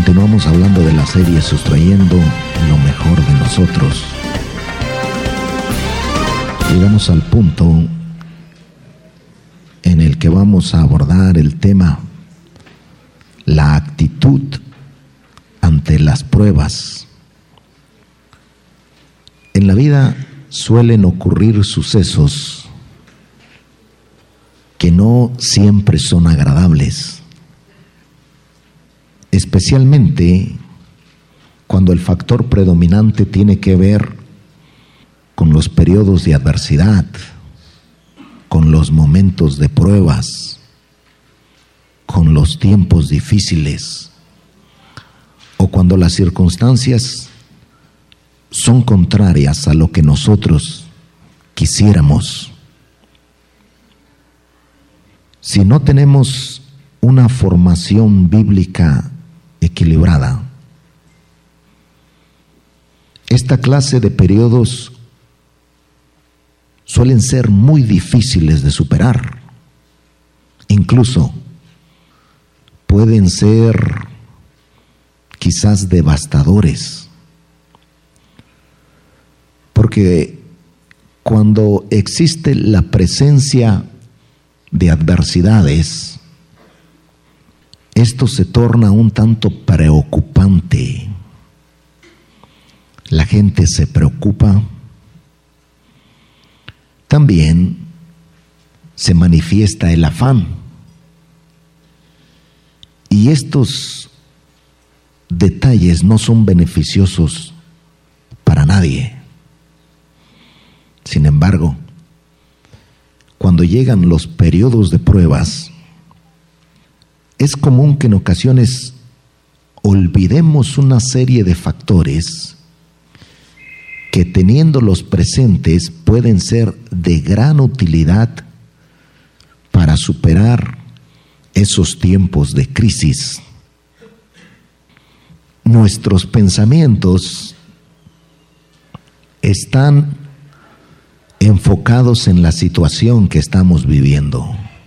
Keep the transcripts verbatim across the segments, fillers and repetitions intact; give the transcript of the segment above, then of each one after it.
Continuamos hablando de la serie Sustrayendo lo mejor de nosotros. Llegamos al punto en el que vamos a abordar el tema, la actitud ante las pruebas. En la vida suelen ocurrir sucesos que no siempre son agradables, especialmente cuando el factor predominante tiene que ver con los periodos de adversidad, con los momentos de pruebas, con los tiempos difíciles, o cuando las circunstancias son contrarias a lo que nosotros quisiéramos. Si no tenemos una formación bíblica equilibrada, esta clase de periodos suelen ser muy difíciles de superar. Incluso pueden ser quizás devastadores, porque cuando existe la presencia de adversidades, esto se torna un tanto preocupante. La gente se preocupa. También se manifiesta el afán. Y estos detalles no son beneficiosos para nadie. Sin embargo, cuando llegan los periodos de pruebas, es común que en ocasiones olvidemos una serie de factores que, teniéndolos presentes, pueden ser de gran utilidad para superar esos tiempos de crisis. Nuestros pensamientos están enfocados en la situación que estamos viviendo,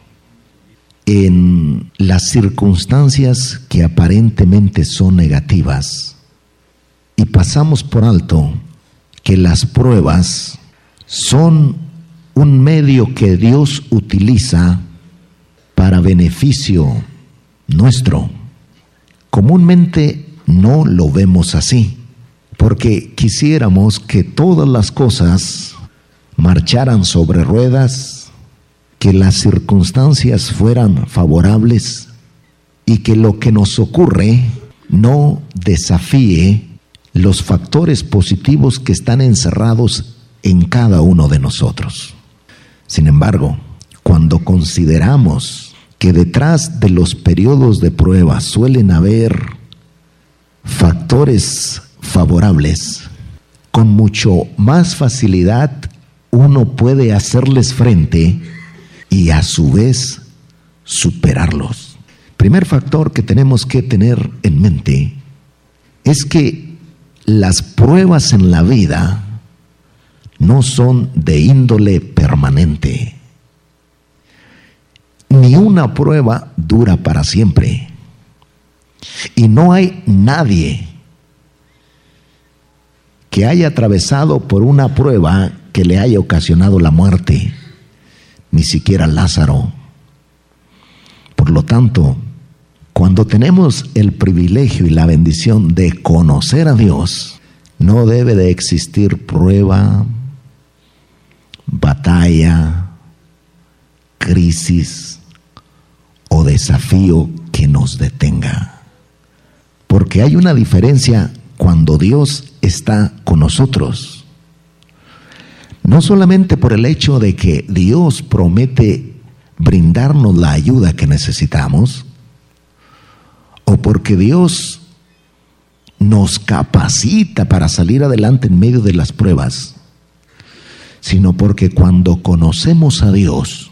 en las circunstancias que aparentemente son negativas, y pasamos por alto que las pruebas son un medio que Dios utiliza para beneficio nuestro. Comúnmente no lo vemos así, porque quisiéramos que todas las cosas marcharan sobre ruedas, que las circunstancias fueran favorables y que lo que nos ocurre no desafíe los factores positivos que están encerrados en cada uno de nosotros. Sin embargo, cuando consideramos que detrás de los periodos de prueba suelen haber factores favorables, con mucho más facilidad uno puede hacerles frente y a su vez superarlos. Primer factor que tenemos que tener en mente es que las pruebas en la vida no son de índole permanente. Ni una prueba dura para siempre. Y no hay nadie que haya atravesado por una prueba que le haya ocasionado la muerte, ni siquiera Lázaro. Por lo tanto, cuando tenemos el privilegio y la bendición de conocer a Dios, no debe de existir prueba, batalla, crisis o desafío que nos detenga. Porque hay una diferencia cuando Dios está con nosotros. No solamente por el hecho de que Dios promete brindarnos la ayuda que necesitamos, o porque Dios nos capacita para salir adelante en medio de las pruebas, sino porque cuando conocemos a Dios,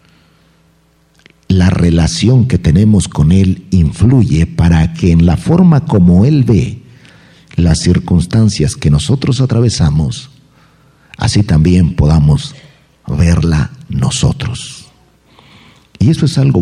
la relación que tenemos con Él influye para que en la forma como Él ve las circunstancias que nosotros atravesamos, así también podamos verla nosotros. Y eso es algo